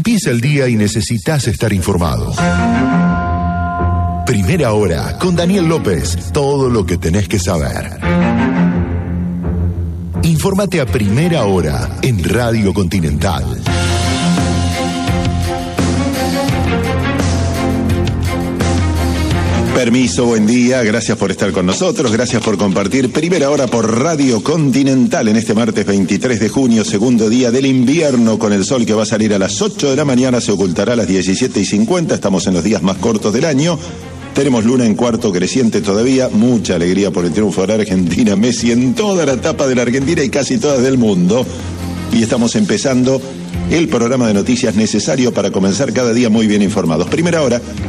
Empieza el día y necesitas estar informado. Primera Hora con Daniel López. Todo lo que tenés que saber. Infórmate a Primera Hora en Radio Continental. Permiso, buen día, gracias por estar con nosotros, gracias por compartir Primera Hora por Radio Continental en este martes 23 de junio, segundo día del invierno, con el sol que va a salir a las 8 de la mañana, se ocultará a las 17:50, estamos en los días más cortos del año, tenemos luna en cuarto creciente todavía, mucha alegría por el triunfo de la Argentina, Messi en toda la etapa de la Argentina y casi todas del mundo, y estamos empezando el programa de noticias necesario para comenzar cada día muy bien informados. Primera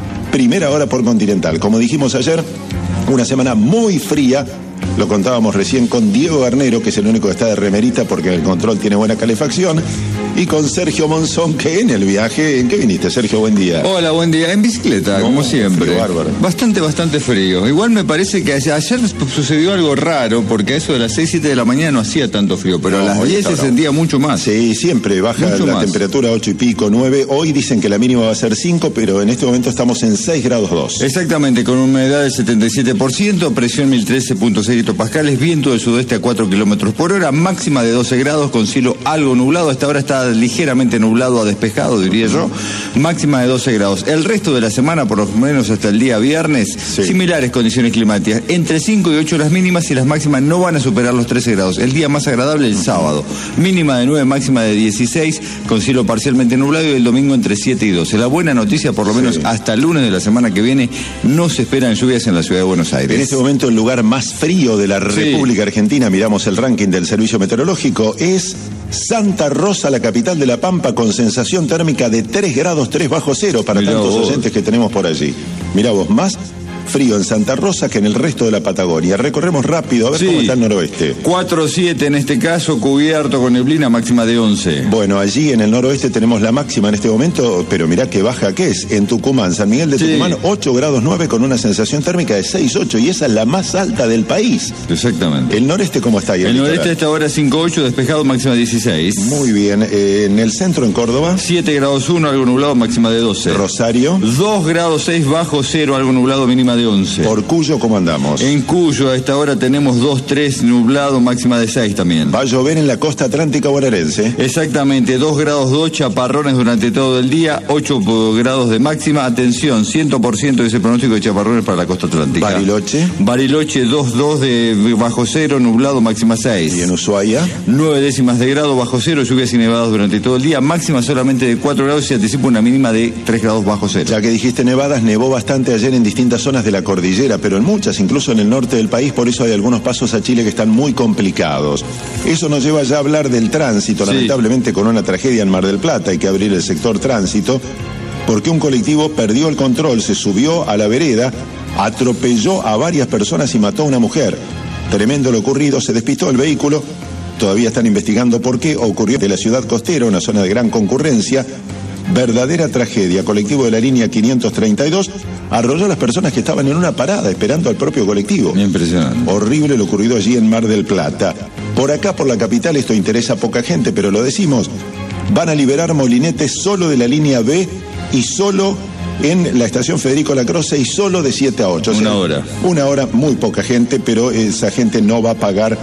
Hora por Continental. Como dijimos ayer, una semana muy fría. Lo contábamos recién con Diego Garnero, que es el único que está de remerita porque el control tiene buena calefacción. Y con Sergio Monzón, que en el viaje... ¿En qué viniste, Sergio? Buen día. Hola, buen día. En bicicleta, como siempre. Frío, bárbaro. Bastante frío. Igual me parece que ayer sucedió algo raro, porque a eso de las 6, 7 de la mañana no hacía tanto frío, pero a las 10 se sentía mucho más. Sí, siempre baja mucho la temperatura a 8 y pico, 9. Hoy dicen que la mínima va a ser 5, pero en este momento estamos en 6 grados 2. Exactamente, con humedad del 77%, presión 1013.6 hectopascales, viento del sudoeste a 4 kilómetros por hora, máxima de 12 grados, con cielo algo nublado. Hasta ahora está ligeramente nublado a despejado, diría yo, máxima de 12 grados. El resto de la semana, por lo menos hasta el día viernes, similares condiciones climáticas, entre 5 y 8 las mínimas, y las máximas no van a superar los 13 grados. El día más agradable el sábado, mínima de 9, máxima de 16, con cielo parcialmente nublado, y el domingo entre 7 y 12. La buena noticia, por lo menos hasta el lunes de la semana que viene, no se esperan lluvias en la ciudad de Buenos Aires. En este momento el lugar más frío de la República Argentina, miramos el ranking del Servicio Meteorológico, es Santa Rosa, la capital de La Pampa, con sensación térmica de 3 grados 3 bajo cero para tantos oyentes que tenemos por allí. Mirá vos, más frío en Santa Rosa que en el resto de la Patagonia. Recorremos rápido a ver cómo está el noroeste. 4-7 en este caso, cubierto con neblina, máxima de 11. Bueno, allí en el noroeste tenemos la máxima en este momento, pero mirá qué baja que es. En Tucumán, San Miguel de Tucumán, 8 grados 9 con una sensación térmica de 6,8, y esa es la más alta del país. Exactamente. ¿El noreste cómo está ahí? El noreste a esta hora 5,8, despejado, máxima 16. Muy bien. En el centro, en Córdoba, 7 grados 1, algo nublado, máxima de 12. Rosario, 2 grados 6 bajo cero, algo nublado, mínima de 11. Por Cuyo, ¿cómo andamos? En Cuyo a esta hora tenemos 2,3 nublado, máxima de 6 también. Va a llover en la costa atlántica bonaerense. Exactamente, 2 grados 2, chaparrones durante todo el día, 8 grados de máxima. Atención, 100% de ese pronóstico de chaparrones para la costa atlántica. Bariloche 2,2 de bajo cero, nublado, máxima 6. ¿Y en Ushuaia? 9 décimas de grado bajo cero, lluvias y nevadas durante todo el día, máxima solamente de 4 grados y se anticipa una mínima de 3 grados bajo cero. Ya que dijiste nevadas, nevó bastante ayer en distintas zonas de la cordillera, pero en muchas, incluso en el norte del país, por eso hay algunos pasos a Chile que están muy complicados. Eso nos lleva ya a hablar del tránsito, lamentablemente con una tragedia en Mar del Plata, hay que abrir el sector tránsito, porque un colectivo perdió el control, se subió a la vereda, atropelló a varias personas y mató a una mujer. Tremendo lo ocurrido, se despistó el vehículo, todavía están investigando por qué ocurrió de la ciudad costera, una zona de gran concurrencia. Verdadera tragedia. Colectivo de la línea 532 arrolló a las personas que estaban en una parada esperando al propio colectivo. Impresionante. Horrible lo ocurrido allí en Mar del Plata. Por acá, por la capital, esto interesa a poca gente, pero lo decimos. Van a liberar molinetes solo de la línea B y solo en la estación Federico Lacroze y solo de 7 a 8. Una hora, muy poca gente, pero esa gente no va a pagar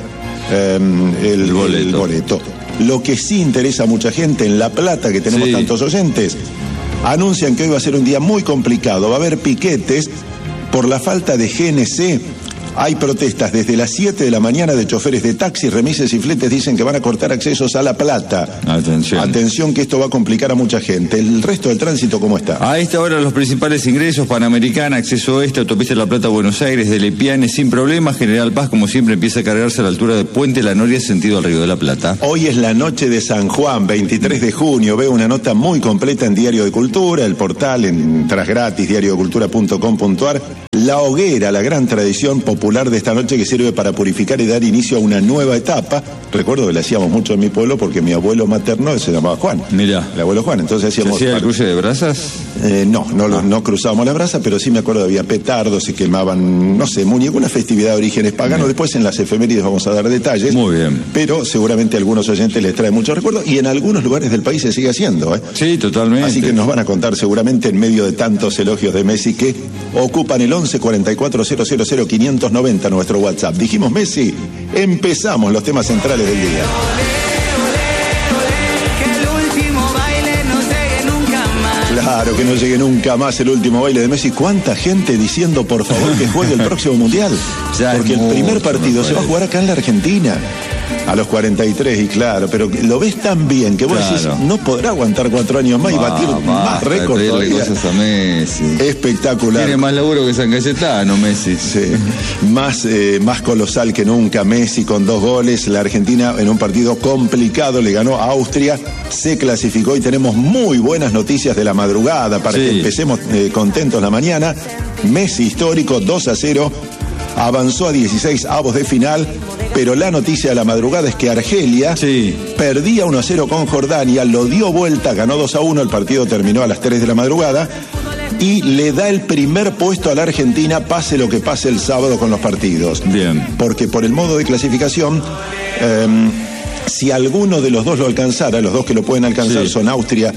el boleto. Lo que sí interesa a mucha gente en La Plata, que tenemos tantos oyentes, anuncian que hoy va a ser un día muy complicado. Va a haber piquetes por la falta de GNC. Hay protestas desde las 7 de la mañana de choferes de taxis, remises y fletes. Dicen que van a cortar accesos a La Plata. Atención que esto va a complicar a mucha gente. ¿El resto del tránsito cómo está? A esta hora los principales ingresos: Panamericana, acceso oeste, autopista La Plata, Buenos Aires, de Lepiane, sin problemas. General Paz, como siempre, empieza a cargarse a la altura de Puente La Noria, sentido al Río de la Plata. Hoy es la noche de San Juan, 23 de junio. Veo una nota muy completa en Diario de Cultura, el portal, entras gratis, diariodecultura.com.ar. La hoguera, la gran tradición popular de esta noche que sirve para purificar y dar inicio a una nueva etapa. Recuerdo que la hacíamos mucho en mi pueblo porque mi abuelo materno se llamaba Juan. Mirá. El abuelo Juan, entonces hacíamos... ¿Se hacía el cruce de brasas? No cruzábamos la brasa, pero sí me acuerdo había petardos, se quemaban, no sé, alguna festividad de orígenes paganos. Después en las efemérides vamos a dar detalles. Muy bien. Pero seguramente a algunos oyentes les trae muchos recuerdos y en algunos lugares del país se sigue haciendo, ¿eh? Sí, totalmente. Así que nos van a contar seguramente en medio de tantos elogios de Messi que ocupan el 11 44 000 590 nuestro WhatsApp. Dijimos Messi, empezamos los temas centrales del día. Claro, que no llegue nunca más el último baile de Messi. ¿Cuánta gente diciendo por favor que juegue el próximo Mundial? Porque el primer partido se va a jugar acá en la Argentina a los 43, y claro, pero lo ves tan bien que vos decís, no podrá aguantar 4 años más y batir más récords todavía. Cosas a Messi. Espectacular. Tiene más laburo que San Cayetano, Messi. Sí. Más colosal que nunca Messi con 2 goles. La Argentina en un partido complicado le ganó a Austria, se clasificó y tenemos muy buenas noticias de la madrugada para que empecemos contentos la mañana. Messi histórico, 2-0. Avanzó a 16avos de final, pero la noticia de la madrugada es que Argelia perdía 1-0 con Jordania, lo dio vuelta, ganó 2-1, el partido terminó a las 3 de la madrugada y le da el primer puesto a la Argentina, pase lo que pase el sábado con los partidos. Bien. Porque por el modo de clasificación, si alguno de los dos lo alcanzara, los dos que lo pueden alcanzar son Austria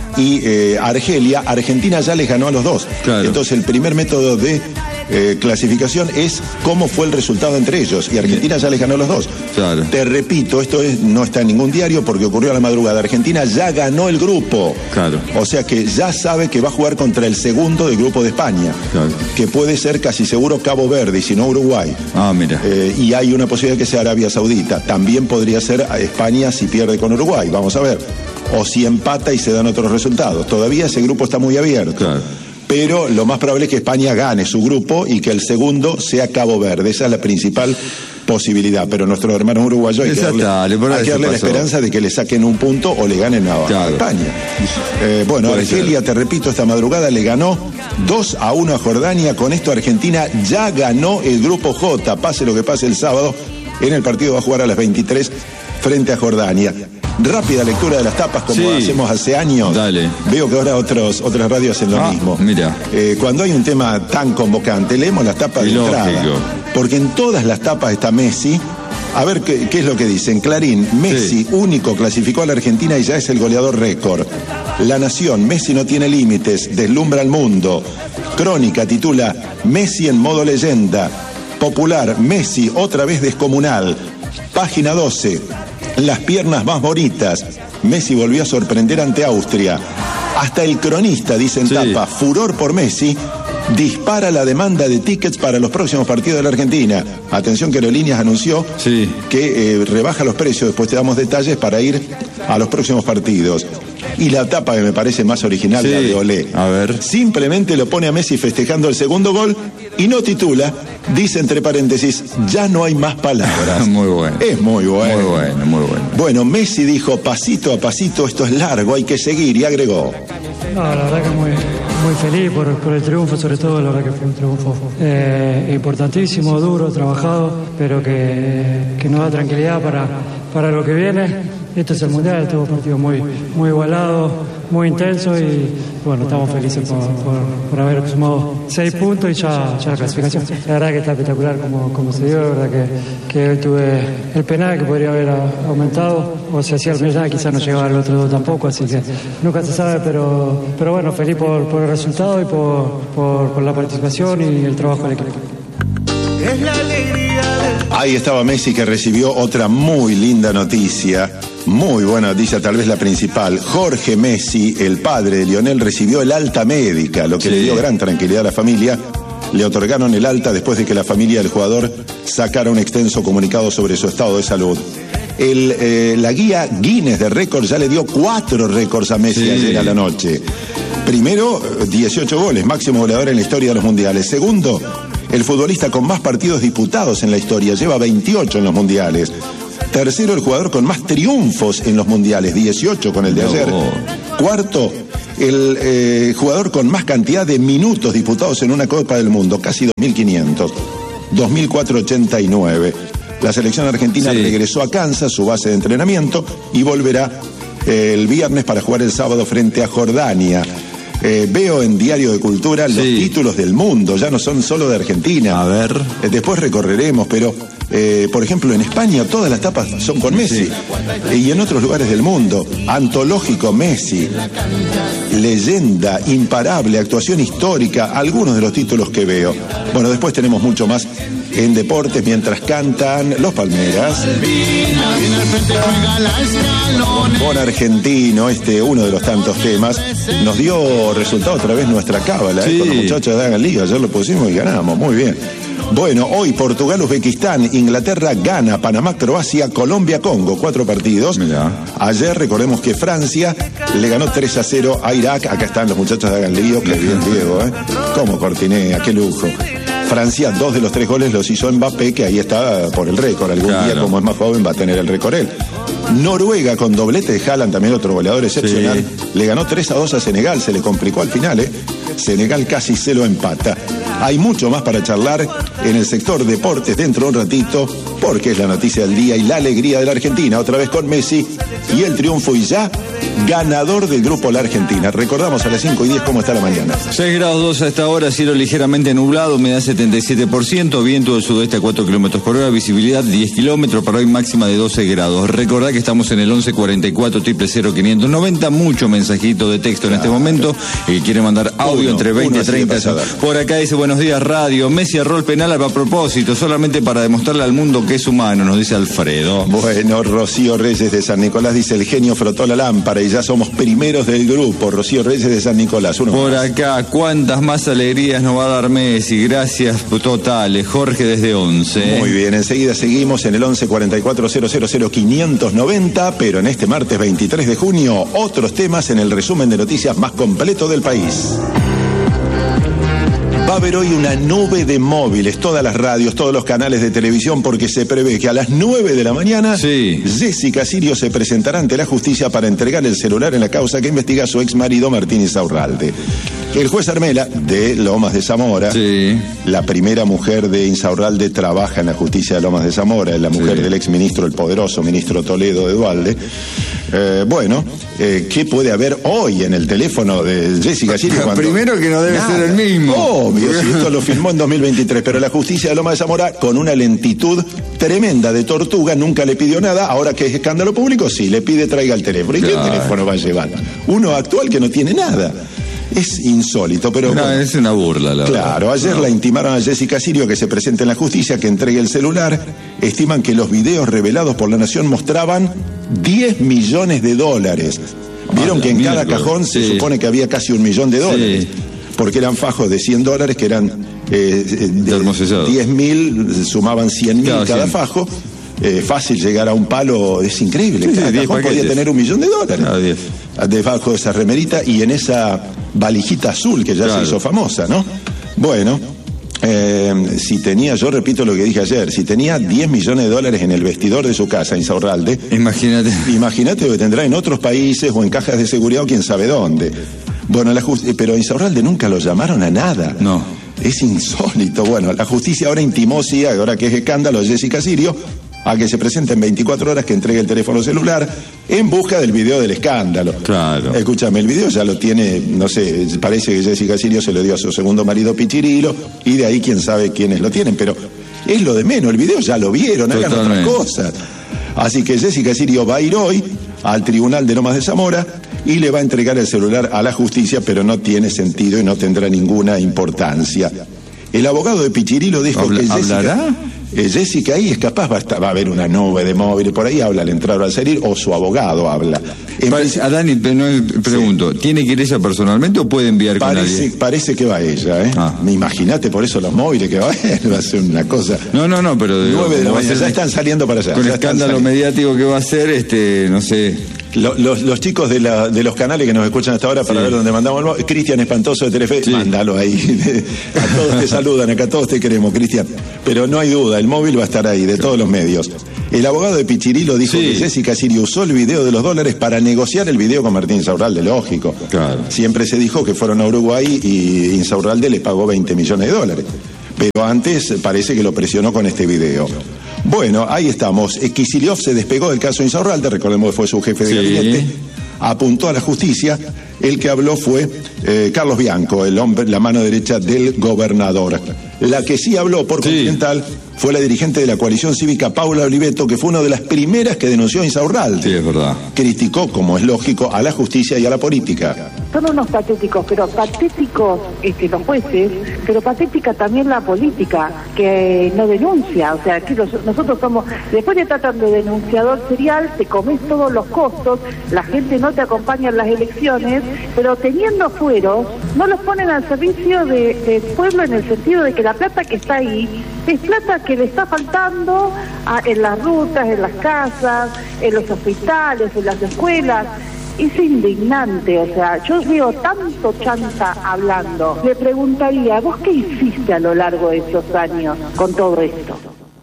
y Argelia, Argentina ya les ganó a los dos. Claro. Entonces el primer método de clasificación es cómo fue el resultado entre ellos, y Argentina ya les ganó a los dos. Claro. Te repito, no está en ningún diario porque ocurrió a la madrugada. Argentina ya ganó el grupo. Claro. O sea que ya sabe que va a jugar contra el segundo del grupo de España, que puede ser casi seguro Cabo Verde y si no Uruguay. Mira. Y hay una posibilidad que sea Arabia Saudita. También podría ser España si pierde con Uruguay, vamos a ver. O si empata y se dan otros resultados. Todavía ese grupo está muy abierto. Claro. Pero lo más probable es que España gane su grupo y que el segundo sea Cabo Verde. Esa es la principal posibilidad. Pero nuestros hermanos uruguayos hay que darle la esperanza de que le saquen un punto o le ganen a España. Bueno, Argelia, te repito, esta madrugada le ganó 2-1 a Jordania. Con esto Argentina ya ganó el grupo J. Pase lo que pase el sábado, en el partido va a jugar a las 23 frente a Jordania. Rápida lectura de las tapas como hacemos hace años. Dale. Veo que ahora otras radios hacen lo mismo. Mira. Cuando hay un tema tan convocante, leemos las tapas de entrada. Porque en todas las tapas está Messi. A ver qué es lo que dicen. Clarín, Messi único clasificó a la Argentina y ya es el goleador récord. La Nación, Messi no tiene límites, deslumbra al mundo. Crónica titula Messi en modo leyenda. Popular, Messi otra vez descomunal. Página 12. Las piernas más bonitas. Messi volvió a sorprender ante Austria. Hasta el Cronista dice en tapa, furor por Messi, dispara la demanda de tickets para los próximos partidos de la Argentina. Atención que Aerolíneas anunció que rebaja los precios, después te damos detalles para ir a los próximos partidos. Y la tapa que me parece más original, la de Olé. A ver. Simplemente lo pone a Messi festejando el segundo gol y no titula, dice entre paréntesis, ya no hay más palabras. Muy bueno. Es muy bueno. Muy bueno, muy bueno. Bueno, Messi dijo, pasito a pasito, esto es largo, hay que seguir, y agregó. No, la verdad que muy feliz por el triunfo, sobre todo, la verdad que fue un triunfo importantísimo, duro, trabajado, pero que nos da tranquilidad para lo que viene. Este es el Mundial, tuvo un partido muy igualado, muy intenso y bueno, estamos felices por haber sumado 6 puntos y ya la clasificación. La verdad que está espectacular como se dio, la verdad que hoy tuve el penal que podría haber aumentado, o si hacía el penal quizás no llegaba al otro 2 tampoco, así que nunca se sabe, pero bueno, feliz por el resultado y por la participación y el trabajo del equipo. Es la alegría del... Ahí estaba Messi, que recibió otra muy linda noticia, muy buena noticia, tal vez la principal. Jorge Messi, el padre de Lionel, recibió el alta médica, lo que le dio gran tranquilidad a la familia. Le otorgaron el alta después de que la familia del jugador sacara un extenso comunicado sobre su estado de salud. La guía Guinness de récords ya le dio 4 récords a Messi ayer a la noche. Primero, 18 goles, máximo goleador en la historia de los mundiales. Segundo, el futbolista con más partidos disputados en la historia, lleva 28 en los mundiales. Tercero, el jugador con más triunfos en los mundiales, 18 con el de ayer. Cuarto, el jugador con más cantidad de minutos disputados en una Copa del Mundo, casi 2.500, 2.489. La selección argentina regresó a Kansas, su base de entrenamiento, y volverá el viernes para jugar el sábado frente a Jordania. Veo en Diario de Cultura los títulos del mundo, ya no son solo de Argentina. A ver. Después recorreremos, pero por ejemplo en España todas las tapas son con Messi. Y en otros lugares del mundo, antológico Messi, leyenda, imparable, actuación histórica, algunos de los títulos que veo. Bueno, después tenemos mucho más en deportes mientras cantan los Palmeras. Con argentino, uno de los tantos temas, nos dio resultado otra vez nuestra cábala, con los muchachos de Hagan Liga. Ayer lo pusimos y ganamos, muy bien. Bueno, hoy Portugal, Uzbekistán, Inglaterra, Ghana, Panamá, Croacia, Colombia, Congo, 4 partidos. Mirá. Ayer recordemos que Francia le ganó 3-0 a Irak. Acá están los muchachos de Hagan Lío, que bien Diego, cómo cortinea, qué lujo. Francia, 2 de los 3 goles los hizo Mbappé, que ahí está por el récord. Algún día, como es más joven, va a tener el récord él. Noruega, con doblete de Haaland, también otro goleador excepcional, le ganó 3-2 a Senegal, se le complicó al final, Senegal casi se lo empata. Hay mucho más para charlar en el sector deportes dentro de un ratito, porque es la noticia del día y la alegría de la Argentina, otra vez con Messi y el triunfo y ya ganador del grupo La Argentina. Recordamos a las 5:10 cómo está la mañana. 6 grados 2 a esta hora, cielo ligeramente nublado, humedad 77%, viento del sudeste a 4 kilómetros por hora, visibilidad 10 kilómetros, para hoy máxima de 12 grados. Recordad que estamos en el 11 44 000 590, mucho mensajito de texto en este momento, y quiere mandar audio entre 20 y 30. Por acá dice: buenos días radio, Messi erró el penal a propósito, solamente para demostrarle al mundo que es humano, nos dice Alfredo. Bueno, Rocío Reyes de San Nicolás dice: el genio frotó la lámpara y ya somos primeros del grupo. Rocío Reyes de San Nicolás. Por acá, cuántas más alegrías nos va a dar Messi, gracias totales. Jorge desde 11. Muy bien, enseguida seguimos en el 11 44 000 590, pero en este martes 23 de junio, otros temas en el resumen de noticias más completo del país. Va a haber hoy una nube de móviles, todas las radios, todos los canales de televisión, porque se prevé que a las 9 de la mañana Jessica Sirio se presentará ante la justicia para entregar el celular en la causa que investiga a su ex marido Martín Insaurralde. El juez Armela, de Lomas de Zamora, la primera mujer de Insaurralde, trabaja en la justicia de Lomas de Zamora, es la mujer del ex ministro, el poderoso ministro Toledo de Duhalde. ¿Qué puede haber hoy en el teléfono de Jessica Sirio? Primero que no debe ser el mismo. Obvio, si esto lo filmó en 2023, pero la justicia de Lomas de Zamora, con una lentitud tremenda de tortuga, nunca le pidió nada. Ahora que es escándalo público, sí, le pide traiga el teléfono. ¿Y qué teléfono va a llevar? Uno actual que no tiene nada. Es insólito, pero... No, es una burla, la verdad. Claro, ayer la intimaron a Jessica Sirio que se presente en la justicia, que entregue el celular. Estiman que los videos revelados por La Nación mostraban $10 millones. Vieron que en cada cajón se supone que había casi $1 millón, porque eran fajos de $100 que eran 10.000, sumaban 100.000 cada fajo. Fácil llegar a un palo, es increíble. Cada cajón podía tener $1 millón. Debajo de esa remerita y en esa valijita azul que ya se hizo famosa, ¿no? Bueno, si tenía, yo repito lo que dije ayer, si tenía $10 millones en el vestidor de su casa, Insaurralde, imagínate lo que tendrá en otros países o en cajas de seguridad o quién sabe dónde. Bueno, pero Insaurralde nunca lo llamaron a nada. No. Es insólito. Bueno, la justicia ahora intimó, ahora que es escándalo, a Jessica Sirio a que se presente en 24 horas, que entregue el teléfono celular en busca del video del escándalo. Claro. Escúchame, el video ya lo tiene, no sé, parece que Jessica Sirio se lo dio a su segundo marido Pichirilo, y de ahí quién sabe quiénes lo tienen, pero es lo de menos, el video ya lo vieron, hagan otras cosas. Así que Jessica Sirio va a ir hoy al tribunal de Lomas de Zamora y le va a entregar el celular a la justicia, pero no tiene sentido y no tendrá ninguna importancia. El abogado de Pichirilo dijo que Jessica ahí es capaz, va a haber una nube de móviles, por ahí habla al entrar o al salir, o su abogado habla. A Dani, pregunto, ¿tiene que ir ella personalmente o puede enviar con alguien? Parece que va ella, Imagínate por eso los móviles que va a ser una cosa. No, pero 9 de la mañana, ya están saliendo para allá. Con el escándalo mediático que va a ser, no sé. Los chicos de los canales que nos escuchan hasta ahora para ver dónde mandamos el móvil, Cristian Espantoso de Telefe, mándalo ahí. A todos te saludan, acá todos te queremos, Cristian. Pero no hay duda, el móvil va a estar ahí, de todos los medios. El abogado de Pichirilo dijo que Jessica Sirio usó el video de los $, para negociar el video con Martín Insaurralde, lógico. Claro. Siempre se dijo que fueron a Uruguay y Insaurralde le pagó $20 millones. Pero antes parece que lo presionó con este video. Bueno, ahí estamos. Kicillof se despegó del caso Insaurralde, recordemos que fue su jefe de gabinete. apuntó a la justicia. El que habló fue Carlos Bianco, el hombre, la mano derecha del gobernador. La que sí habló por Continental fue la dirigente de la coalición cívica, Paula Oliveto, que fue una de las primeras que denunció a Insaurralde. Sí, es verdad. Criticó, como es lógico, a la justicia y a la política. Son unos patéticos, pero patéticos los jueces, pero patética también la política, que no denuncia. O sea, aquí nosotros somos, después te tratan de denunciador serial, te comes todos los costos, la gente no te acompaña en las elecciones, pero teniendo fueros, no los ponen al servicio del pueblo, en el sentido de que la plata que está ahí es plata que le está faltando en las rutas, en las casas, en los hospitales, en las escuelas. Es indignante, o sea, yo veo tanto chanta hablando. Le preguntaría, ¿vos qué hiciste a lo largo de esos años con todo esto?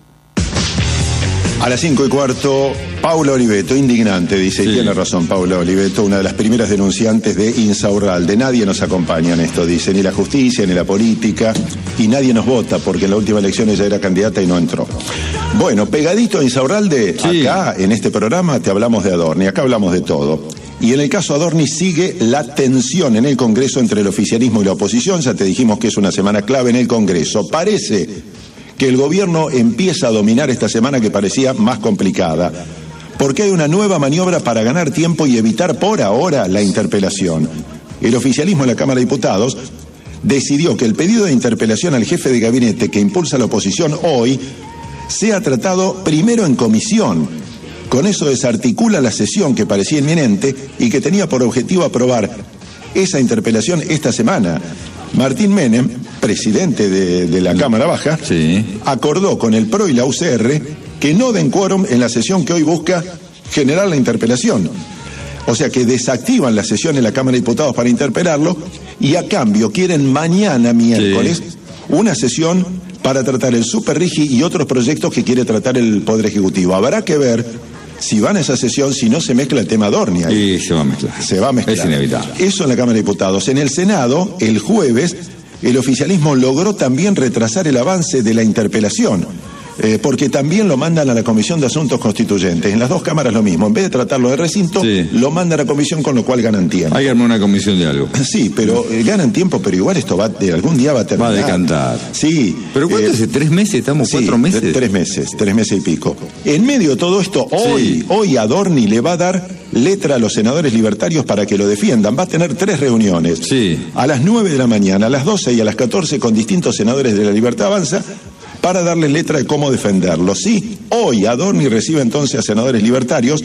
A las 5:15, Paula Oliveto, indignante, dice, y tiene razón Paula Oliveto, una de las primeras denunciantes de Insaurralde. Nadie nos acompaña en esto, dice, ni la justicia, ni la política, y nadie nos vota, porque en la última elección ella era candidata y no entró. Bueno, pegadito a Insaurralde, acá, en este programa, te hablamos de Adorni, acá hablamos de todo. Y en el caso Adorni sigue la tensión en el Congreso entre el oficialismo y la oposición. Ya te dijimos que es una semana clave en el Congreso. Parece que el gobierno empieza a dominar esta semana, que parecía más complicada, porque hay una nueva maniobra para ganar tiempo y evitar por ahora la interpelación. El oficialismo en la Cámara de Diputados decidió que el pedido de interpelación al jefe de gabinete que impulsa la oposición hoy sea tratado primero en comisión. Con eso desarticula la sesión que parecía inminente y que tenía por objetivo aprobar esa interpelación esta semana. Martín Menem, presidente de la Cámara Baja, acordó con el PRO y la UCR que no den quórum en la sesión que hoy busca generar la interpelación. O sea que desactivan la sesión en la Cámara de Diputados para interpelarlo, y a cambio quieren mañana, miércoles, una sesión para tratar el Superrigi y otros proyectos que quiere tratar el Poder Ejecutivo. Habrá que ver si van a esa sesión, si no se mezcla el tema Adorni ahí. Y se va a mezclar. Se va a mezclar. Es inevitable. Eso en la Cámara de Diputados. En el Senado, el jueves, el oficialismo logró también retrasar el avance de la interpelación, porque también lo mandan a la Comisión de Asuntos Constituyentes. En las dos cámaras lo mismo. En vez de tratarlo de recinto, lo mandan a la comisión, con lo cual ganan tiempo. Hay que armar una comisión de algo. Sí, pero ganan tiempo, pero igual esto algún día va a terminar. Va a decantar. Sí. ¿Pero cuánto hace? ¿3 meses? ¿Estamos 4 meses? 3 meses y pico. En medio de todo esto, hoy Adorni le va a dar letra a los senadores libertarios para que lo defiendan. Va a tener 3 reuniones. A las 9 de la mañana, a las 12 y a las 14, con distintos senadores de la Libertad Avanza, para darle letra de cómo defenderlo. Hoy Adorni recibe entonces a senadores libertarios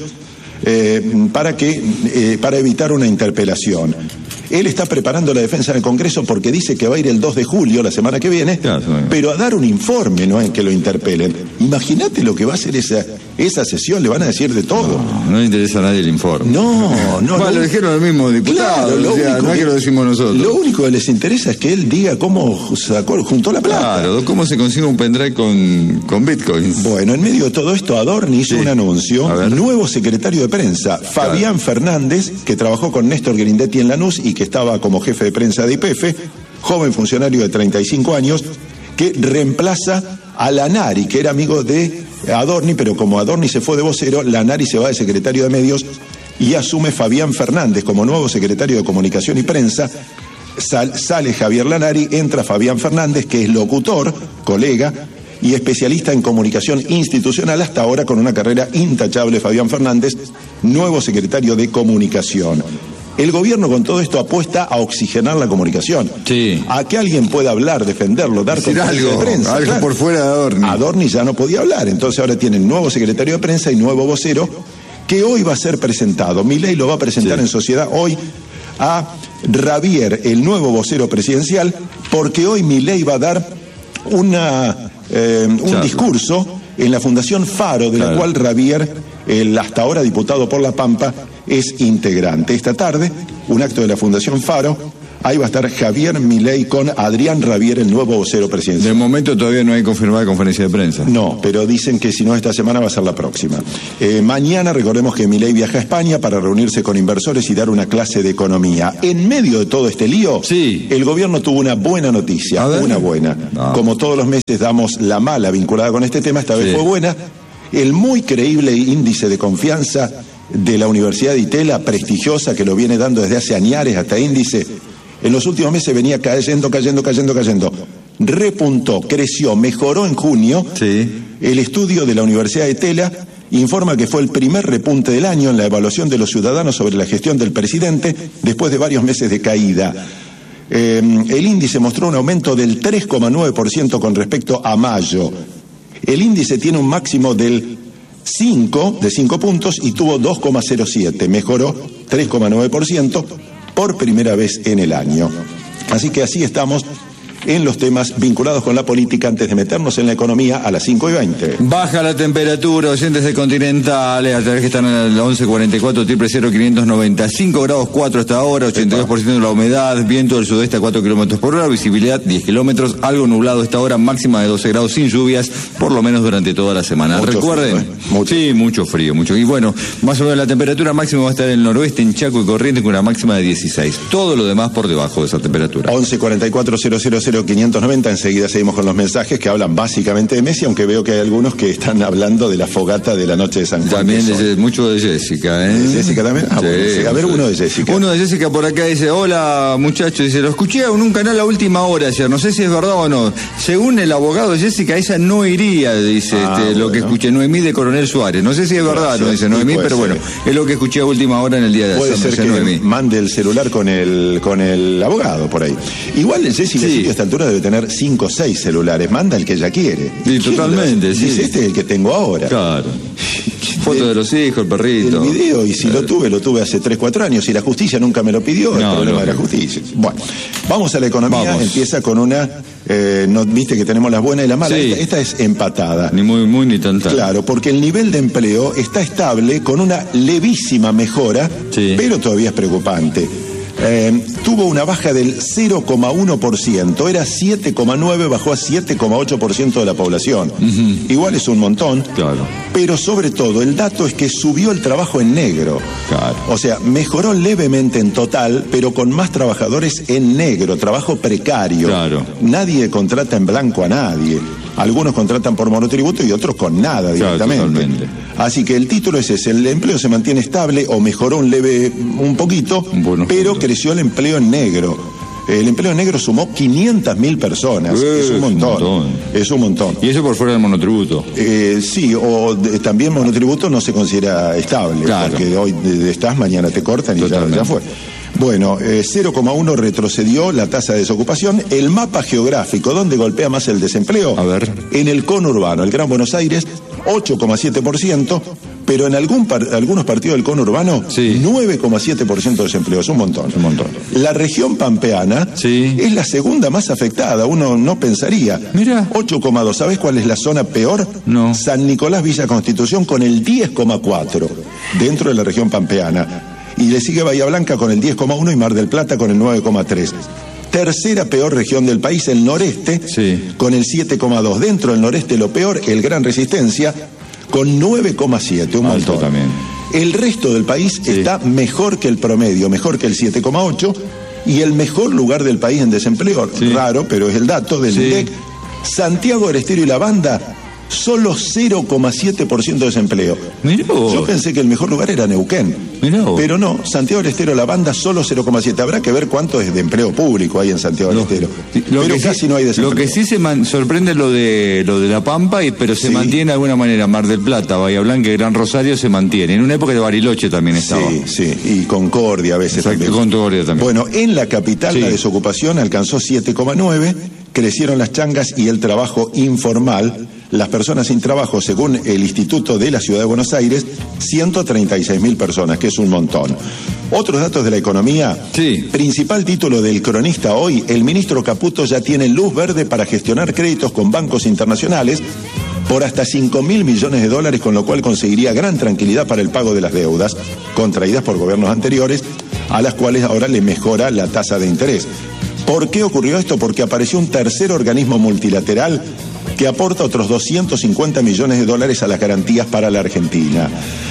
para evitar una interpelación. Él está preparando la defensa en el Congreso porque dice que va a ir el 2 de julio, la semana que viene, pero a dar un informe, no en que lo interpelen. Imagínate lo que va a ser esa sesión, le van a decir de todo. No le interesa a nadie el informe. No. Bueno, lo dijeron los mismos diputados, claro, no es que lo decimos nosotros. Lo único que les interesa es que él diga cómo juntó la plata. Claro, cómo se consigue un pendrive con bitcoins. Bueno, en medio de todo esto, Adorni hizo un anuncio. Nuevo secretario de prensa, Fabián Fernández, que trabajó con Néstor Grindetti en Lanús y que estaba como jefe de prensa de YPF, joven funcionario de 35 años, que reemplaza a Lanari, que era amigo de Adorni, pero como Adorni se fue de vocero, Lanari se va de secretario de medios y asume Fabián Fernández como nuevo secretario de Comunicación y Prensa. Sale Javier Lanari, entra Fabián Fernández, que es locutor, colega y especialista en comunicación institucional, hasta ahora con una carrera intachable. Fabián Fernández, nuevo secretario de Comunicación. El gobierno con todo esto apuesta a oxigenar la comunicación. A que alguien pueda hablar, defenderlo, dar conferencia de prensa. Algo por fuera de Adorni. Adorni ya no podía hablar, entonces ahora tienen nuevo secretario de prensa y nuevo vocero, que hoy va a ser presentado. Milei lo va a presentar en sociedad hoy a Javier, el nuevo vocero presidencial, porque hoy Milei va a dar un discurso en la Fundación Faro, de la cual Javier, el hasta ahora diputado por La Pampa, es integrante. Esta tarde, un acto de la Fundación Faro, ahí va a estar Javier Milei con Adrián Javier, el nuevo vocero presidencial. De momento todavía no hay confirmada conferencia de prensa. No, pero dicen que si no esta semana va a ser la próxima. Mañana recordemos que Milei viaja a España para reunirse con inversores y dar una clase de economía. En medio de todo este lío, el gobierno tuvo una buena noticia, una buena. Como todos los meses damos la mala vinculada con este tema, esta vez fue buena. El muy creíble índice de confianza de la Universidad de Itela, prestigiosa, que lo viene dando desde hace años hasta índice, en los últimos meses venía cayendo. Repuntó, creció, mejoró en junio. Sí. El estudio de la Universidad de Itela informa que fue el primer repunte del año en la evaluación de los ciudadanos sobre la gestión del presidente después de varios meses de caída. El índice mostró un aumento del 3,9% con respecto a mayo. El índice tiene un máximo de 5 puntos y tuvo 2,07, mejoró 3,9% por primera vez en el año. Así que así estamos en los temas vinculados con la política antes de meternos en la economía a las 5:20. Baja la temperatura, oyentes de Continental, a través que están en el 1144 00590, 5 grados 4 hasta ahora, 82% de la humedad, viento del sudeste a 4 kilómetros por hora, visibilidad 10 kilómetros, algo nublado esta hora, máxima de 12 grados sin lluvias, por lo menos durante toda la semana. Mucho Recuerden, frío, mucho. Sí, mucho frío. Y bueno, más o menos la temperatura máxima va a estar en el noroeste, en Chaco y Corrientes, con una máxima de 16. Todo lo demás por debajo de esa temperatura. 1144 00590, enseguida seguimos con los mensajes que hablan básicamente de Messi, aunque veo que hay algunos que están hablando de la fogata de la noche de San Juan. También mucho de Jessica, ¿eh? ¿De Jessica también? Ah, Sí, bueno, a ver, uno de Jessica. Uno de Jessica por acá dice: hola muchachos, dice, lo escuché en un canal a última hora ayer, no sé si es verdad o no. Según el abogado de Jessica, ella no iría, dice, lo que escuché, Noemí de Coronel Suárez. No sé si es verdad, no dice Noemí, pero bueno, es lo que escuché a última hora en el día de ayer. Puede ser que Noemí mande el celular con el abogado por ahí. Igual Jessica a esta altura debe tener 5 o 6 celulares, manda el que ella quiere. Sí, totalmente, sí. Dice, este es el que tengo ahora. Claro. Foto de los hijos, el perrito. El video, y si lo tuve hace 3, 4 años, y la justicia nunca me lo pidió, el problema de la justicia. Bueno, vamos a la economía, empieza con una, no, viste que tenemos las buenas y las malas, esta es empatada. Ni muy ni tan. Claro, porque el nivel de empleo está estable con una levísima mejora, pero todavía es preocupante. Tuvo una baja del 0,1%, era 7,9%, bajó a 7,8% de la población. Igual es un montón, pero sobre todo el dato es que subió el trabajo en negro. O sea, mejoró levemente en total, pero con más trabajadores en negro, trabajo precario. Nadie contrata en blanco a nadie. Algunos contratan por monotributo y otros con nada directamente. Así que el título es ese: el empleo se mantiene estable o mejoró un poquito, pero creció el empleo en negro. El empleo en negro sumó 500.000 personas. Es un montón. Es un montón. ¿Y eso por fuera del monotributo? Sí, también monotributo no se considera estable, porque hoy estás, mañana te cortan y ya fue. Bueno, 0,1 retrocedió la tasa de desocupación. El mapa geográfico, ¿dónde golpea más el desempleo? A ver. En el conurbano, el Gran Buenos Aires, 8,7%, pero en algunos partidos del conurbano, 9,7% de desempleo. Es un montón. La región pampeana es la segunda más afectada, uno no pensaría. Mira. 8,2. ¿Sabés cuál es la zona peor? No. San Nicolás, Villa Constitución, con el 10,4, dentro de la región pampeana. Y le sigue Bahía Blanca con el 10,1 y Mar del Plata con el 9,3. Tercera peor región del país, el noreste, con el 7,2. Dentro del noreste lo peor, el Gran Resistencia, con 9,7, un montón. También. El resto del país está mejor que el promedio, mejor que el 7,8, y el mejor lugar del país en desempleo, raro, pero es el dato del INDEC, Santiago del Estero y La Banda, solo 0,7% de desempleo. Yo pensé que el mejor lugar era Neuquén. Pero no, Santiago del Estero, La Banda, solo 0,7%. Habrá que ver cuánto es de empleo público hay en Santiago del Estero. Pero casi no hay desempleo. Lo que sí sorprende lo de La Pampa, pero se mantiene de alguna manera. Mar del Plata, Bahía Blanca y Gran Rosario se mantiene. En una época de Bariloche también estaba. Sí, y Concordia a veces. Exacto, Concordia también. Bueno, en la capital la desocupación alcanzó 7,9%, crecieron las changas y el trabajo informal. Las personas sin trabajo, según el Instituto de la Ciudad de Buenos Aires, 136.000 personas, que es un montón. Otros datos de la economía. Principal título del Cronista hoy: el ministro Caputo ya tiene luz verde para gestionar créditos con bancos internacionales por hasta 5.000 millones de dólares, con lo cual conseguiría gran tranquilidad para el pago de las deudas contraídas por gobiernos anteriores, a las cuales ahora le mejora la tasa de interés. ¿Por qué ocurrió esto? Porque apareció un tercer organismo multilateral que aporta otros 250 millones de dólares a las garantías para la Argentina.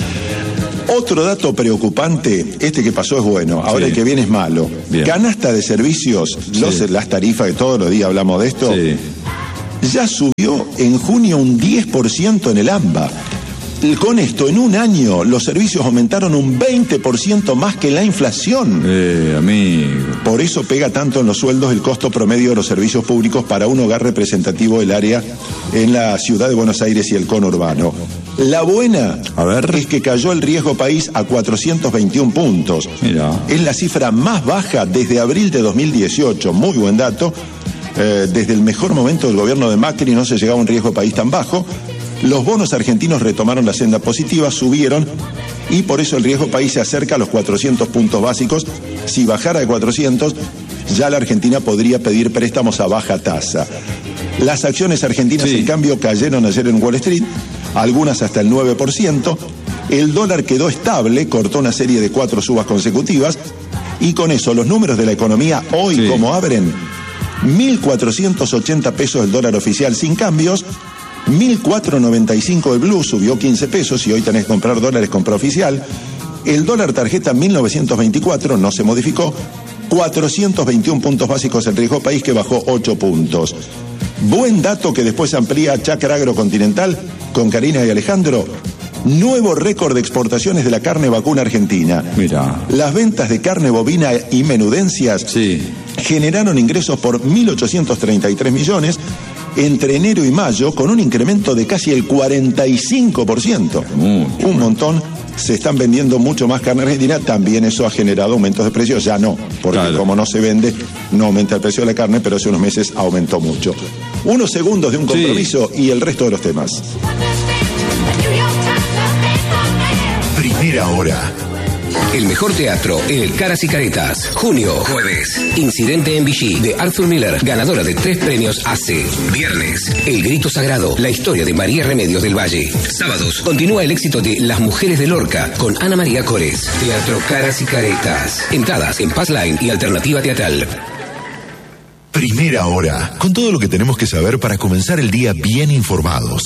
Otro dato preocupante, este que pasó es bueno, ahora el que viene es malo. Canasta de servicios, las tarifas, que todos los días hablamos de esto, ya subió en junio un 10% en el AMBA. Con esto, en un año, los servicios aumentaron un 20% más que la inflación. Amigo. Por eso pega tanto en los sueldos el costo promedio de los servicios públicos para un hogar representativo del área en la ciudad de Buenos Aires y el conurbano. La buena es que cayó el riesgo país a 421 puntos. Mirá. Es la cifra más baja desde abril de 2018. Muy buen dato. Desde el mejor momento del gobierno de Macri no se llegaba a un riesgo país tan bajo. Los bonos argentinos retomaron la senda positiva, subieron, y por eso el riesgo país se acerca a los 400 puntos básicos. Si bajara de 400, ya la Argentina podría pedir préstamos a baja tasa. Las acciones argentinas, en cambio, cayeron ayer en Wall Street, algunas hasta el 9%. El dólar quedó estable, cortó una serie de 4 subas consecutivas, y con eso los números de la economía hoy, como abren, 1.480 pesos el dólar oficial sin cambios, 1.495 el blue, subió 15 pesos y hoy tenés que comprar dólares, compra oficial. El dólar tarjeta 1.924, no se modificó, 421 puntos básicos el riesgo país, que bajó 8 puntos. Buen dato que después amplía Chakra Agrocontinental con Karina y Alejandro. Nuevo récord de exportaciones de la carne vacuna argentina. Mirá. Las ventas de carne bovina y menudencias generaron ingresos por 1.833 millones entre enero y mayo, con un incremento de casi el 45%. Un montón. Se están vendiendo mucho más carne argentina, también eso ha generado aumentos de precios. Ya no, porque como no se vende, no aumenta el precio de la carne, pero hace unos meses aumentó mucho. Unos segundos de un compromiso y el resto de los temas. Primera hora. El mejor teatro en el Caras y Caretas. Junio, jueves. Incidente en Vichy, de Arthur Miller, ganadora de 3 premios AC. Viernes, El Grito Sagrado, la historia de María Remedios del Valle. Sábados, continúa el éxito de Las Mujeres de Lorca, con Ana María Cores. Teatro Caras y Caretas. Entradas en Passline y Alternativa Teatral. Primera hora. Con todo lo que tenemos que saber para comenzar el día bien informados.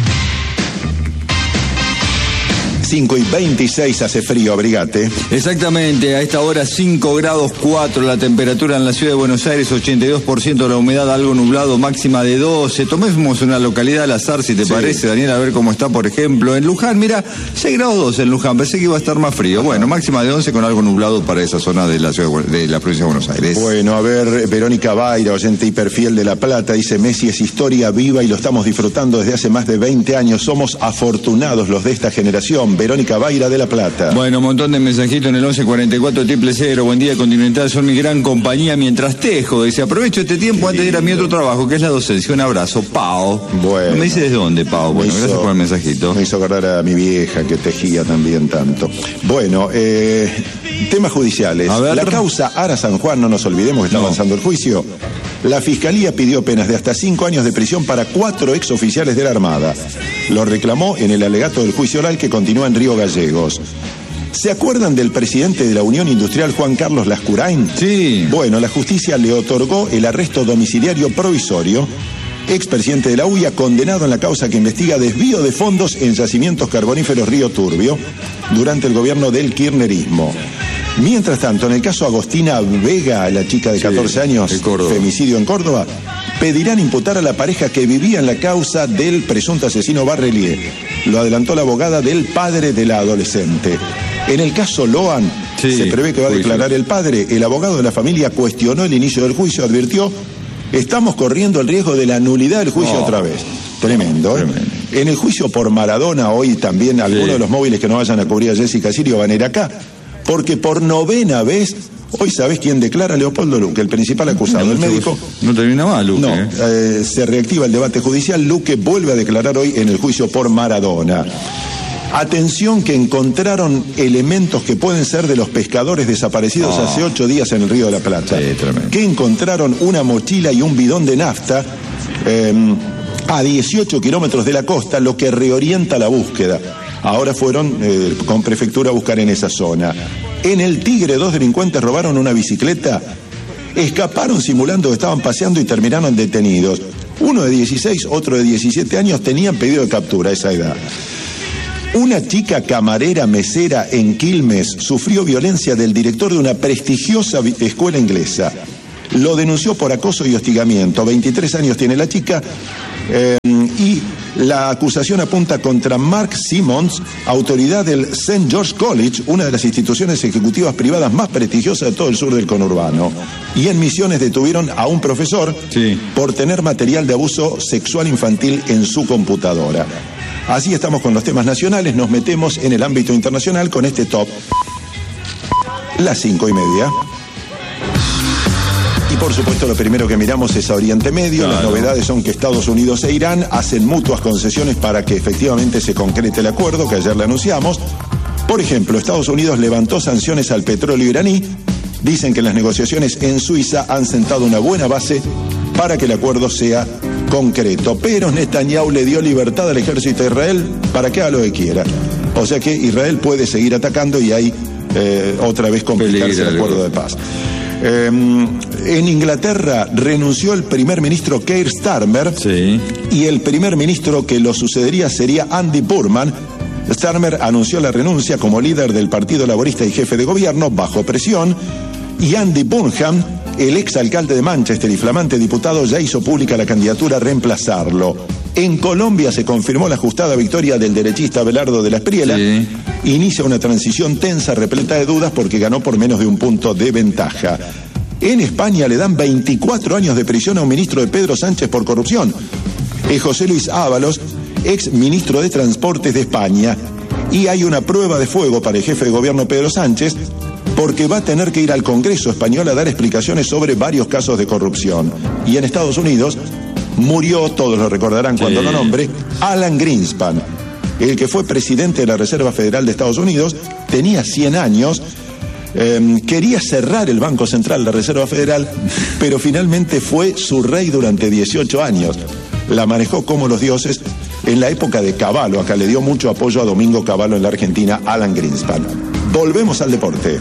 5:26, hace frío, abrigate. Exactamente, a esta hora 5 grados 4 la temperatura en la ciudad de Buenos Aires, 82% la humedad, algo nublado, máxima de 12. Tomemos una localidad al azar, si te parece, Daniel, a ver cómo está, por ejemplo. En Luján, mira, 6 grados 12 en Luján, pensé que iba a estar más frío. Bueno, máxima de 11 con algo nublado para esa zona de la ciudad de la provincia de Buenos Aires. Bueno, a ver, Verónica Baira, oyente hiperfiel de La Plata, dice: Messi es historia viva y lo estamos disfrutando desde hace más de 20 años. Somos afortunados los de esta generación. Verónica Baira de La Plata. Bueno, un montón de mensajitos en el 1144-000. Buen día, Continental, son mi gran compañía mientras tejo. Dice: aprovecho este tiempo antes de ir a mi otro trabajo, que es la docencia. Un abrazo, Pau. Bueno. ¿Me dice desde dónde, Pau? Bueno, gracias por el mensajito. Me hizo acordar a mi vieja que tejía también tanto. Bueno, temas judiciales. La causa Ara San Juan, no nos olvidemos que está avanzando el juicio. La Fiscalía pidió penas de hasta 5 años de prisión para 4 exoficiales de la Armada. Lo reclamó en el alegato del juicio oral que continúa en Río Gallegos. ¿Se acuerdan del presidente de la Unión Industrial, Juan Carlos Lascurain? Sí. Bueno, la justicia le otorgó el arresto domiciliario provisorio. Expresidente de la UIA, condenado en la causa que investiga desvío de fondos en yacimientos carboníferos Río Turbio durante el gobierno del kirchnerismo. Mientras tanto, en el caso Agostina Vega, la chica de 14 años, femicidio en Córdoba, pedirán imputar a la pareja que vivía en la causa del presunto asesino Barrelier. Lo adelantó la abogada del padre de la adolescente. En el caso Loan, se prevé que va a declarar el padre. El abogado de la familia cuestionó el inicio del juicio, advirtió: estamos corriendo el riesgo de la nulidad del juicio otra vez. Tremendo, ¿eh? Tremendo. En el juicio por Maradona, hoy también algunos de los móviles que no vayan a cubrir a Jessica Sirio van a ir acá. Porque por 9ª vez, hoy sabés quién declara: Leopoldo Luque, el principal acusado. El médico. No termina mal, Luque. No, se reactiva el debate judicial. Luque vuelve a declarar hoy en el juicio por Maradona. Atención, que encontraron elementos que pueden ser de los pescadores desaparecidos hace 8 días en el Río de la Plata. Que encontraron una mochila y un bidón de nafta a 18 kilómetros de la costa, lo que reorienta la búsqueda. Ahora fueron con prefectura a buscar en esa zona. En el Tigre, 2 delincuentes robaron una bicicleta, escaparon simulando que estaban paseando y terminaron detenidos. Uno de 16, otro de 17 años tenían pedido de captura a esa edad. Una chica camarera mesera en Quilmes sufrió violencia del director de una prestigiosa escuela inglesa. Lo denunció por acoso y hostigamiento. 23 años tiene la chica y La acusación apunta contra Mark Simmons, autoridad del St. George College, una de las instituciones ejecutivas privadas más prestigiosas de todo el sur del conurbano. Y en Misiones detuvieron a un profesor por tener material de abuso sexual infantil en su computadora. Así estamos con los temas nacionales, nos metemos en el ámbito internacional con este top. Las 5:30. Y por supuesto lo primero que miramos es a Oriente Medio. Las novedades son que Estados Unidos e Irán hacen mutuas concesiones para que efectivamente se concrete el acuerdo que ayer le anunciamos. Por ejemplo, Estados Unidos levantó sanciones al petróleo iraní. Dicen que las negociaciones en Suiza han sentado una buena base para que el acuerdo sea concreto. Pero Netanyahu le dio libertad al ejército de Israel para que haga lo que quiera. O sea que Israel puede seguir atacando y ahí otra vez complicarse el acuerdo de paz. En Inglaterra renunció el primer ministro Keir Starmer y el primer ministro que lo sucedería sería Andy Burnham. Starmer anunció la renuncia como líder del Partido Laborista y jefe de gobierno bajo presión, y Andy Burnham, el exalcalde de Manchester y flamante diputado, ya hizo pública la candidatura a reemplazarlo. En Colombia se confirmó la ajustada victoria del derechista Abelardo de la Espriella. Inicia una transición tensa, repleta de dudas, porque ganó por menos de un punto de ventaja. En España le dan 24 años de prisión a un ministro de Pedro Sánchez por corrupción. Es José Luis Ábalos, ex ministro de Transportes de España. Y hay una prueba de fuego para el jefe de gobierno Pedro Sánchez, porque va a tener que ir al Congreso español a dar explicaciones sobre varios casos de corrupción. Y en Estados Unidos murió, todos lo recordarán cuando lo nombre, Alan Greenspan, el que fue presidente de la Reserva Federal de Estados Unidos. Tenía 100 años, quería cerrar el Banco Central, la Reserva Federal, pero finalmente fue su rey durante 18 años. La manejó como los dioses en la época de Cavallo. Acá le dio mucho apoyo a Domingo Cavallo en la Argentina, Alan Greenspan. Volvemos al deporte.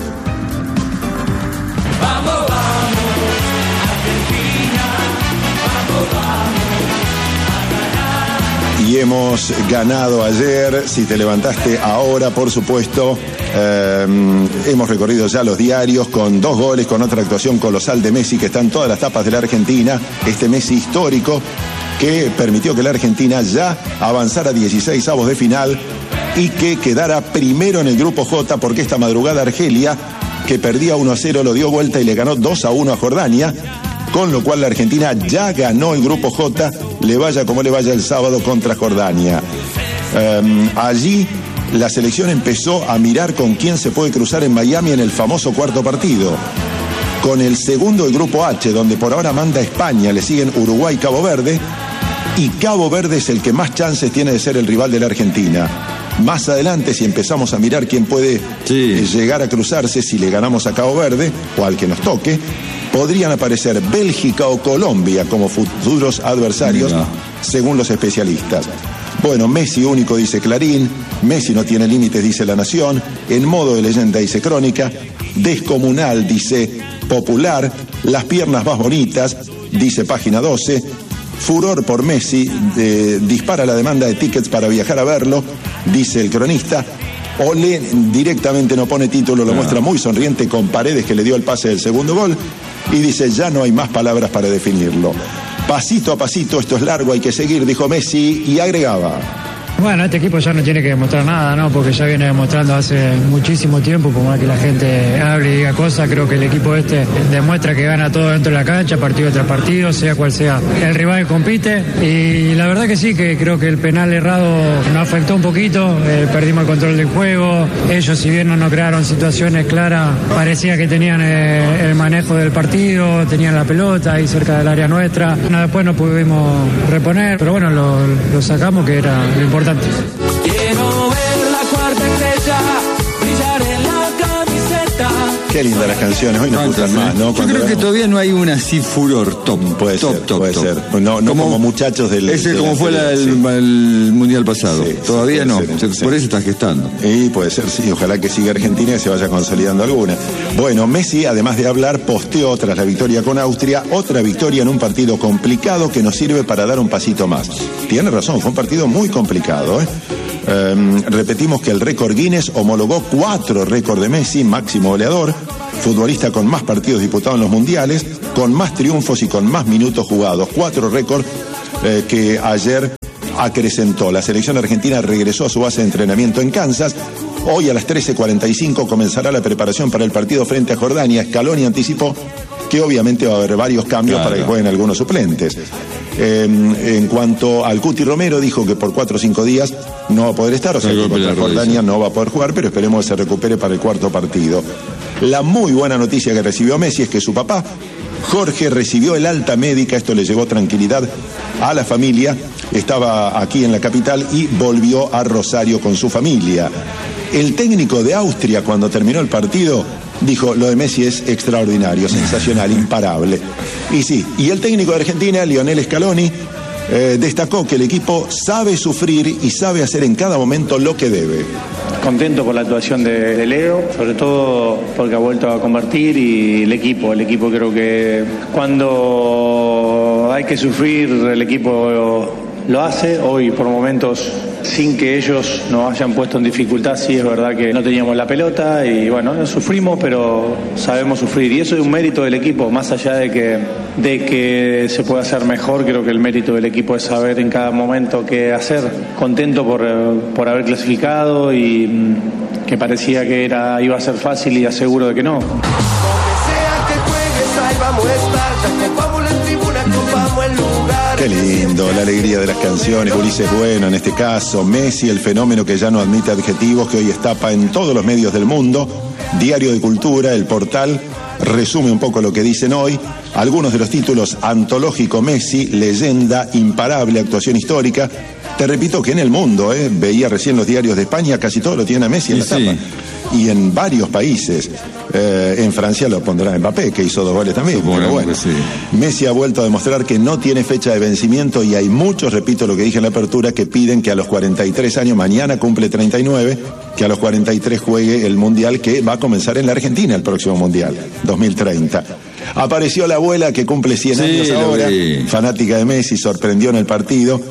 Y hemos ganado ayer. Si te levantaste ahora, por supuesto, hemos recorrido ya los diarios con 2 goles, con otra actuación colosal de Messi, que está en todas las tapas de la Argentina. Este Messi histórico que permitió que la Argentina ya avanzara a 16avos de final y que quedara primero en el grupo J, porque esta madrugada Argelia, que perdía 1-0, lo dio vuelta y le ganó 2-1 a Jordania. Con lo cual la Argentina ya ganó el grupo J, le vaya como le vaya el sábado contra Jordania. Allí la selección empezó a mirar con quién se puede cruzar en Miami en el famoso cuarto partido. Con el segundo del grupo H, donde por ahora manda España, le siguen Uruguay y Cabo Verde. Y Cabo Verde es el que más chances tiene de ser el rival de la Argentina. Más adelante, si empezamos a mirar quién puede llegar a cruzarse, si le ganamos a Cabo Verde o al que nos toque, podrían aparecer Bélgica o Colombia como futuros adversarios, según los especialistas. Bueno, Messi único, dice Clarín. Messi no tiene límites, dice La Nación. En modo de leyenda, dice Crónica. Descomunal, dice Popular. Las piernas más bonitas, dice Página 12. Furor por Messi, dispara la demanda de tickets para viajar a verlo, dice El Cronista. Olé directamente no pone título, lo muestra muy sonriente con Paredes, que le dio el pase del segundo gol, y dice: ya no hay más palabras para definirlo. Pasito a pasito, esto es largo, hay que seguir, dijo Messi, y agregaba: bueno, este equipo ya no tiene que demostrar nada, ¿no? Porque ya viene demostrando hace muchísimo tiempo, por más que la gente hable y diga cosas. Creo que el equipo demuestra que gana todo dentro de la cancha, partido tras partido, sea cual sea el rival que compite. Y la verdad que sí, que creo que el penal errado nos afectó un poquito, perdimos el control del juego. Ellos, si bien no crearon situaciones claras, parecía que tenían el manejo del partido, tenían la pelota ahí cerca del área nuestra. Después no pudimos reponer, pero bueno, lo sacamos, que era lo importante. Quiero ver la cuarta estrella brillar en la camiseta. Qué lindas las canciones, hoy nos gustan más, ¿no? Yo creo que todavía no hay una así furor top. Puede ser. No como muchachos del... Ese como fue el Mundial pasado. Todavía no, por eso está gestando. Y puede ser, sí, ojalá que siga Argentina y se vaya consolidando alguna. Bueno, Messi, además de hablar, posteó tras la victoria con Austria, otra victoria en un partido complicado que nos sirve para dar un pasito más. Tiene razón, fue un partido muy complicado, repetimos que el récord Guinness homologó 4 récords de Messi, máximo goleador, futbolista con más partidos disputados en los mundiales, con más triunfos y con más minutos jugados. 4 récords que ayer acrecentó. La selección argentina regresó a su base de entrenamiento en Kansas. Hoy a las 13:45 comenzará la preparación para el partido frente a Jordania. Scaloni anticipó que obviamente va a haber varios cambios para que jueguen algunos suplentes. En cuanto al Cuti Romero, dijo que por 4 o 5 días no va a poder estar, o sea que contra Jordania no va a poder jugar, pero esperemos que se recupere para el cuarto partido. La muy buena noticia que recibió Messi es que su papá, Jorge, recibió el alta médica. Esto le llevó tranquilidad a la familia. Estaba aquí en la capital y volvió a Rosario con su familia. El técnico de Austria, cuando terminó el partido, dijo: lo de Messi es extraordinario, sensacional, imparable. Y sí, y el técnico de Argentina, Lionel Scaloni, destacó que el equipo sabe sufrir y sabe hacer en cada momento lo que debe. Contento por la actuación de Leo, sobre todo porque ha vuelto a convertir, y el equipo creo que cuando hay que sufrir el equipo lo hace. Hoy por momentos, sin que ellos nos hayan puesto en dificultad, sí es verdad que no teníamos la pelota y bueno, sufrimos, pero sabemos sufrir, y eso es un mérito del equipo, más allá de que se pueda hacer mejor. Creo que el mérito del equipo es saber en cada momento qué hacer. Contento por haber clasificado, y que parecía que iba a ser fácil, y aseguro de que no. Donde sea que juegues, ahí vamos a estar, ya que vamos en tribuna, ocupamos el lugar. Qué lindo, la alegría de las canciones. Ulises Bueno, en este caso, Messi, el fenómeno que ya no admite adjetivos, que hoy estapa en todos los medios del mundo. Diario de Cultura, El Portal, resume un poco lo que dicen hoy. Algunos de los títulos: antológico Messi, leyenda, imparable, actuación histórica. Te repito que en el mundo, veía recién los diarios de España, casi todo lo tiene a Messi en la tapa. Y en varios países. En Francia lo pondrá Mbappé, que hizo 2 goles también. Pero bueno, Messi ha vuelto a demostrar que no tiene fecha de vencimiento, y hay muchos, repito lo que dije en la apertura, que piden que a los 43 años, mañana cumple 39, que a los 43 juegue el Mundial, que va a comenzar en la Argentina, el próximo Mundial, 2030. Apareció la abuela, que cumple 100 años ahora, fanática de Messi, sorprendió en el partido.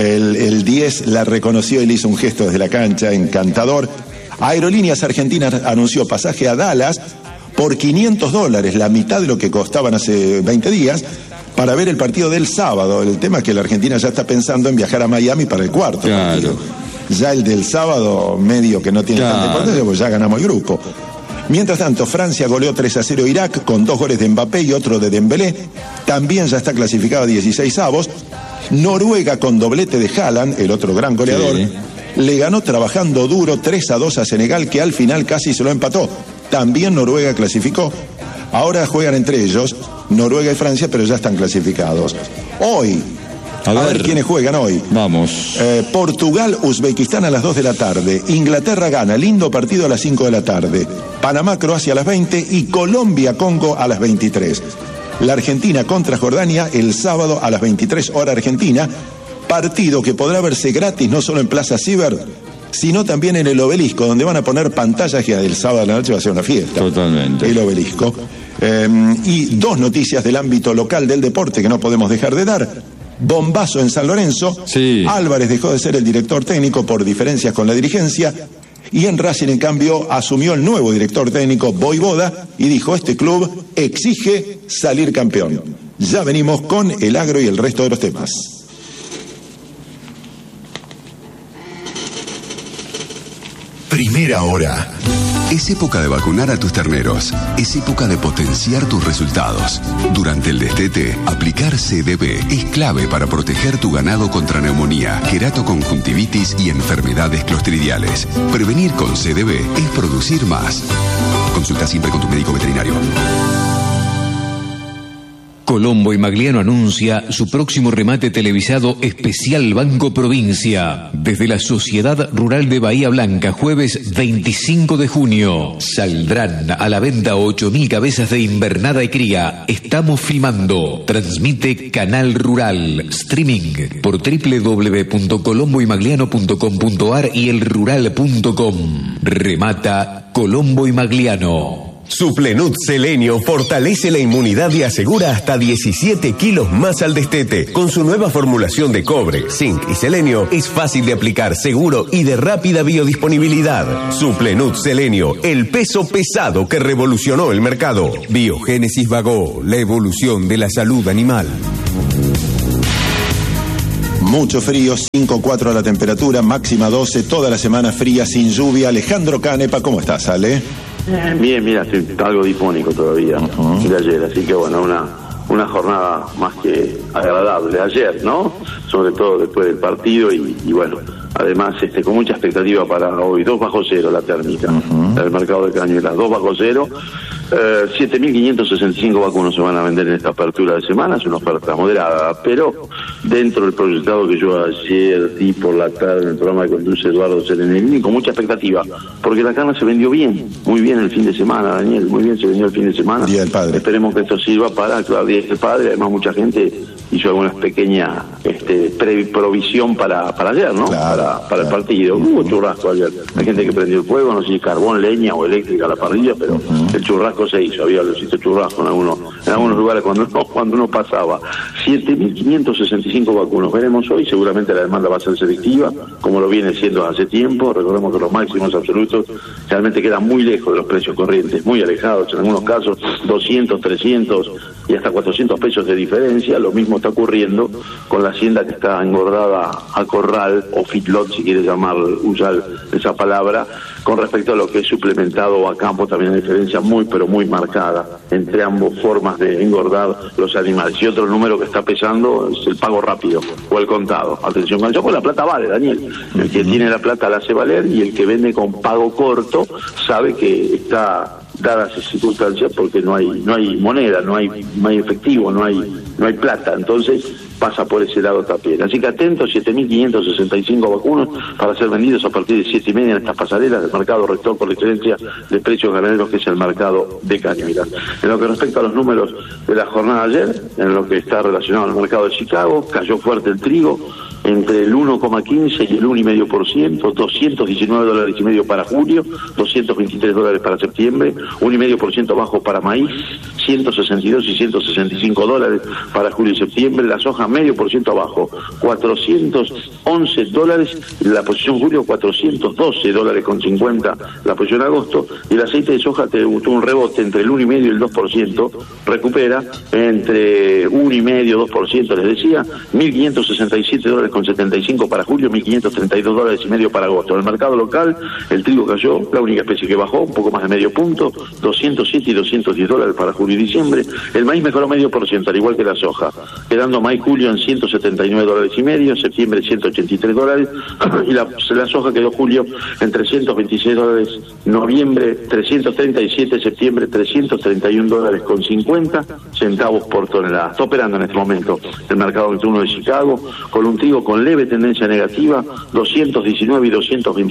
El 10 la reconoció y le hizo un gesto desde la cancha, encantador. Aerolíneas Argentinas anunció pasaje a Dallas por $500, la mitad de lo que costaban hace 20 días, para ver el partido del sábado. El tema es que la Argentina ya está pensando en viajar a Miami para el cuarto partido. Ya el del sábado medio que no tiene tanta importancia, pues ya ganamos el grupo. Mientras tanto, Francia goleó 3-0 a Irak con 2 goles de Mbappé y otro de Dembélé. También ya está clasificado a 16avos. Noruega, con doblete de Haaland, el otro gran goleador, le ganó trabajando duro 3-2 a Senegal, que al final casi se lo empató. También Noruega clasificó. Ahora juegan entre ellos Noruega y Francia, pero ya están clasificados. Hoy, a ver quiénes juegan hoy. Vamos. Portugal, Uzbekistán a las 2 de la tarde. Inglaterra gana, lindo partido a las 5 de la tarde. Panamá, Croacia a las 20 y Colombia, Congo a las 23. La Argentina contra Jordania el sábado a las 23 hora argentina. Partido que podrá verse gratis no solo en Plaza Ciber, sino también en el Obelisco, donde van a poner pantallas, que el sábado a la noche va a ser una fiesta. Totalmente. El Obelisco. Y 2 noticias del ámbito local del deporte que no podemos dejar de dar. Bombazo en San Lorenzo. Álvarez dejó de ser el director técnico por diferencias con la dirigencia. Y en Racing, en cambio, asumió el nuevo director técnico, Voivoda, y dijo: este club exige salir campeón. Ya venimos con el agro y el resto de los temas. Primera hora. Es época de vacunar a tus terneros. Es época de potenciar tus resultados. Durante el destete, aplicar CDB es clave para proteger tu ganado contra neumonía, queratoconjuntivitis y enfermedades clostridiales. Prevenir con CDB es producir más. Consulta siempre con tu médico veterinario. Colombo y Magliano anuncia su próximo remate televisado especial Banco Provincia. Desde la Sociedad Rural de Bahía Blanca, jueves 25 de junio. Saldrán a la venta 8.000 cabezas de invernada y cría. Estamos filmando. Transmite Canal Rural. Streaming por www.colomboymagliano.com.ar y elrural.com. Remata Colombo y Magliano. Suplenut Selenio fortalece la inmunidad y asegura hasta 17 kilos más al destete. Con su nueva formulación de cobre, zinc y selenio, es fácil de aplicar, seguro y de rápida biodisponibilidad. Suplenut Selenio, el peso pesado que revolucionó el mercado. Biogénesis Vago, la evolución de la salud animal. Mucho frío, 5,4 la temperatura, máxima 12, toda la semana fría, sin lluvia. Alejandro Canepa, ¿cómo estás, Ale? Bien, mira, estoy algo dipónico todavía de ayer, así que bueno, una jornada más que agradable ayer, ¿no? Sobre todo después del partido y bueno, además con mucha expectativa para hoy. 2 bajo cero la térmica del mercado de Cañuelas, 2 bajo cero. 7.565 vacunos se van a vender en esta apertura de semana, es una oferta moderada, pero dentro del proyectado que yo ayer di por la tarde en el programa que conduce Eduardo Serenelli, con mucha expectativa, porque la carne se vendió bien, muy bien el fin de semana, Daniel, muy bien se vendió el fin de semana. Día del Padre. Esperemos que esto sirva para, claro, Día del Padre, además mucha gente hizo alguna pequeña provisión para ayer, ¿no? Claro, para el partido. Hubo churrasco ayer, hay gente que prendió el fuego, no sé si carbón, leña o eléctrica a la parrilla, pero el churrasco se hizo, había olorcito churrasco en algunos lugares cuando uno pasaba. 7.565 vacunos veremos hoy, seguramente la demanda va a ser selectiva, como lo viene siendo hace tiempo. Recordemos que los máximos absolutos realmente quedan muy lejos de los precios corrientes, muy alejados, en algunos casos 200, 300 y hasta 400 pesos de diferencia. Lo mismo está ocurriendo con la hacienda que está engordada a corral o feedlot, si quieres usar esa palabra, con respecto a lo que es suplementado a campo. También hay diferencia muy pero muy marcada entre ambas formas de engordar los animales. Y otro número que está pesando es el pago rápido o el contado. Atención con eso, porque la plata vale, Daniel. El que tiene la plata la hace valer y el que vende con pago corto sabe que está dadas esas circunstancias porque no hay moneda, no hay efectivo, no hay plata. Entonces pasa por ese lado también. Así que atentos, 7.565 vacunos para ser vendidos a partir de 7:30 en estas pasarelas del mercado rector por excelencia de precios ganaderos, que es el mercado de Cañuelas. En lo que respecta a los números de la jornada de ayer, en lo que está relacionado al mercado de Chicago, cayó fuerte el trigo, entre el 1,15 y el 1,5%, $219.5 para julio, $223 para septiembre, 1,5% bajo para maíz, 162 y $165 para julio y septiembre. La soja 0,5% abajo, $411 la posición julio, $412.50 la posición agosto. Y el aceite de soja tuvo un rebote entre el 1,5 y el 2%, recupera entre 1,5 y 2%, les decía, $1.567.75 para julio, $1.532.5 para agosto. En el mercado local, el trigo cayó, la única especie que bajó, un poco más de medio punto, $207 y $210 para julio y diciembre. El maíz mejoró 0,5%, al igual que la soja, quedando maíz julio en $179.5, septiembre $183, y la soja quedó julio en $326, noviembre $337, septiembre $331.50 por tonelada. Está operando en este momento el mercado 21 de Chicago, con un trigo con leve tendencia negativa, $219 y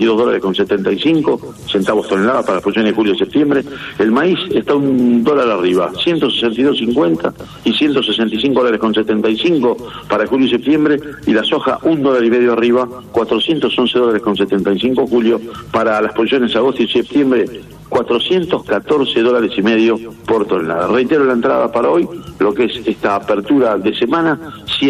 $222.75 tonelada para las posiciones de julio y septiembre. El maíz está $1 arriba, $162.50 y $165.75 para julio y septiembre, y la soja $1.50 arriba, $411.75 julio para las posiciones de agosto y septiembre, $414.5 por tonelada. Reitero la entrada para hoy, lo que es esta apertura de semana,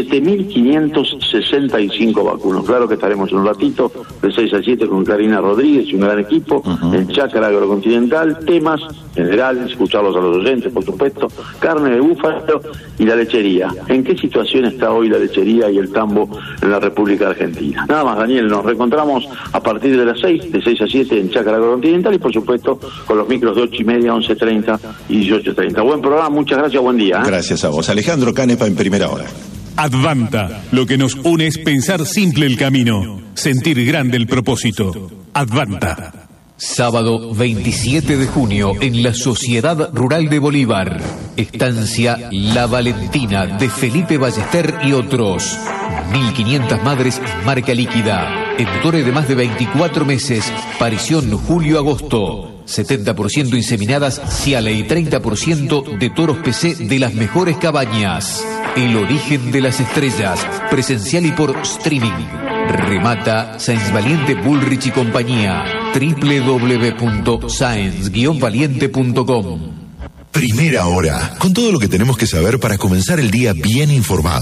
7.565 vacunos. Claro que estaremos en un ratito de 6 a 7 con Karina Rodríguez y un gran equipo en Chácara Agrocontinental, temas generales, escucharlos a los oyentes, por supuesto, carne de búfalo y la lechería. ¿En qué situación está hoy la lechería y el tambo en la República Argentina? Nada más, Daniel, nos reencontramos a partir de las 6, de 6 a 7 en Chácara Agrocontinental y por supuesto con los micros de 8:30, 11:30 y 18:30. Buen programa, muchas gracias, buen día. Gracias a vos. Alejandro Canepa en Primera Hora. Advanta, lo que nos une es pensar simple el camino, sentir grande el propósito. Advanta. Sábado 27 de junio en la Sociedad Rural de Bolívar. Estancia La Valentina de Felipe Ballester y otros. 1.500 madres marca líquida. Editores de más de 24 meses. Parición julio-agosto. 70% inseminadas Ciale y 30% de toros PC de las mejores cabañas. El origen de las estrellas. Presencial y por streaming. Remata Sáenz Valiente Bullrich y compañía. www.saenz-valiente.com. Primera Hora, con todo lo que tenemos que saber para comenzar el día bien informado.